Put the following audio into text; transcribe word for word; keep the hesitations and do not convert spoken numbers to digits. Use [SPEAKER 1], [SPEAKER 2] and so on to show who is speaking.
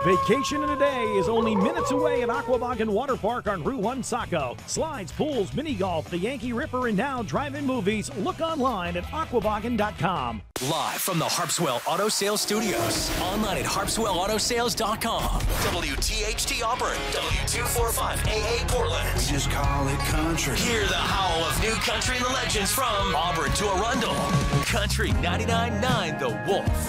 [SPEAKER 1] Vacation in a day is only minutes away at Aquabog Water Park on Route one Saco. Slides, pools, mini golf, the Yankee Ripper, and now drive-in movies. Look online at aquaboggin dot com.
[SPEAKER 2] Live from the Harpswell Auto Sales Studios. Online at harpswell auto sales dot com. W T H T Auburn. W two forty-five A A Portland.
[SPEAKER 3] We just call it country.
[SPEAKER 2] Hear the howl of new country legends from Auburn to Arundel. Country ninety-nine point nine The Wolf.